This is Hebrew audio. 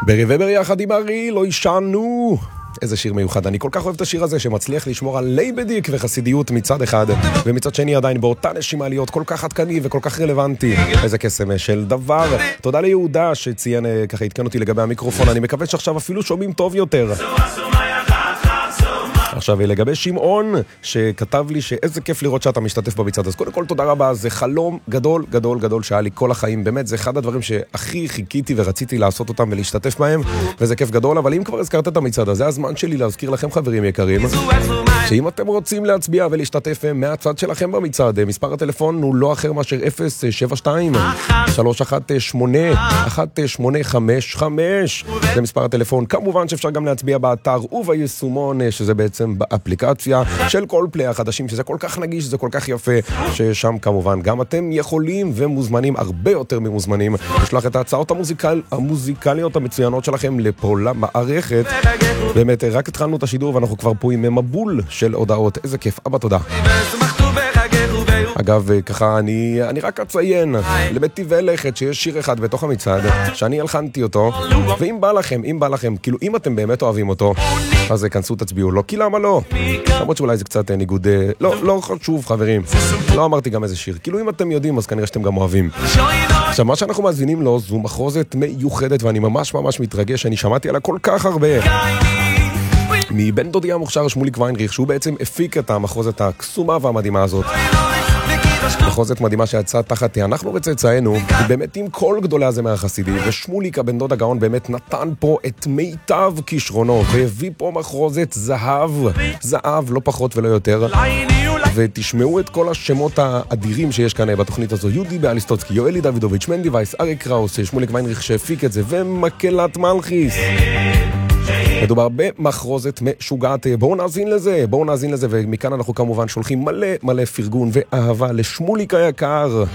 ברי וברי יחד עם ארי לא ישנו. איזה שיר מיוחד, אני כל כך אוהב את השיר הזה שמצליח לשמור על לייבדיק וחסידיות מצד אחד, ומצד שני עדיין באותה נשימה להיות כל כך עדכני וכל כך רלוונטי. איזה קסם של דבר. תודה ליהודה שציין, ככה התקן אותי לגבי המיקרופון, אני מקווה שעכשיו אפילו שומעים טוב יותר. עכשיו לגבי שמעון שכתב לי שאיזה כיף לראות שאתה משתתף במצעד, אז קודם כל תודה רבה, זה חלום גדול גדול גדול שהיה לי כל החיים, באמת זה אחד הדברים שהכי חיכיתי ורציתי לעשות אותם ולהשתתף בהם, וזה כיף גדול. אבל אם כבר הזכרת את המצעד, אז זה הזמן שלי להזכיר לכם חברים יקרים, שאם אתם רוצים להצביע ולהשתתף מהצד שלכם במצעד, מספר הטלפון הוא לא אחר מאשר 072-318-1855. זה מספר הטלפון. כמובן שאפשר גם להצביע באתר וביישומון, שזה בעצם באפליקציה של כל פלי החדשים, שזה כל כך נגיש, זה כל כך יפה, ששם כמובן גם אתם יכולים ומוזמנים, הרבה יותר ממוזמנים, לשלוח את ההצעות המוזיקליות המצוינות שלכם לפה למערכת. באמת, רק התחלנו את השידור ואנחנו כבר פה עם מבול של הודעות. איזה כיף, אבא תודה. אגב, ככה אני רק אציין לבתי ולכת שיש שיר אחד בתוך המצעד שאני הלחנתי אותו, ואם בא לכם, כאילו אם אתם באמת אוהבים אותו, אז כנסו תצביעו לו, כי למה לא? למרות שאולי זה קצת ניגוד, לא חשוב חברים, לא אמרתי גם איזה שיר, כאילו אם אתם יודעים אז כנראה שאתם גם אוהבים. עכשיו מה שאנחנו מאזינים לו זו מחרוזת מיוחדת, ואני ממש מתרגש, אני שמעתי עליה כל כך הרבה מבן דודי המוכשר שמוליק ויינריך, שהוא בעצם הפיק את המחרוזת הקסומה והמדהימה הזאת, מחרוזת מדהימה שיצאה תחת אנחנו וצאצאינו, באמת עם כל גדולי הזמר החסידי, ושמוליק הבן דוד הגאון באמת נתן פה את מיטב כישרונו והביא פה מחרוזת זהב, לא פחות ולא יותר. ותשמעו את כל השמות האדירים שיש כאן בתוכנית הזו: יהודי באליסטוצקי, יואלי דוידוביץ', מנדי וייס, אריק קראוס, שמוליק ויינריך שהפיק את זה, ומקהלת מלכיס. מדובר במחרוזת משוגעת. בואו נאזין לזה, ומכאן אנחנו כמובן שולחים מלא פרגון ואהבה לשמוליק היקר.